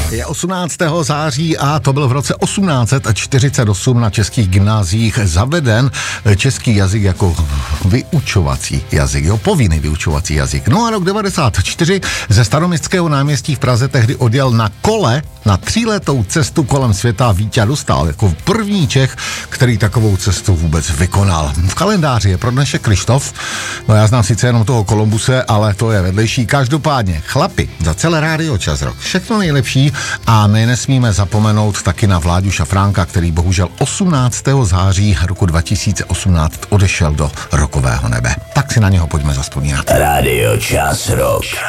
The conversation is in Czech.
Je 18. září a to byl v roce 1848 na českých gymnáziích zaveden český jazyk jako vyučovací jazyk, povinný vyučovací jazyk. No a rok 94 ze Staroměstského náměstí v Praze tehdy odjel na kole na 3letou cestu kolem světa Víťa Dostál, jako první Čech, který takovou cestu vůbec vykonal. V kalendáři je pro dnešek Krištof, no já znám sice jenom toho Kolumbuse, ale to je vedlejší. Každopádně, chlapi, za celé rádio Čas rok, všechno nejlepší a my nesmíme zapomenout taky na Vláďu Šafránka, který bohužel 18. září roku 2018 odešel do rokového nebe. Tak si na něho pojďme zazpomínat. Rádio Čas rok.